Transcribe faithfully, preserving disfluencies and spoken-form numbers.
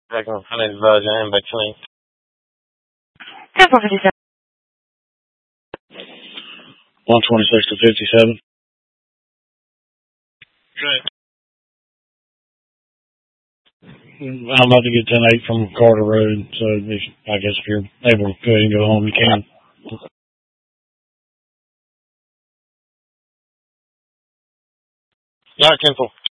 I need to buzz in between. ten four fifty-seven. one twenty-six to fifty-seven. Good. I'm about to get ten eight from Carter Road, so if, I guess if you're able to go ahead and go home, you can. All right, ten four.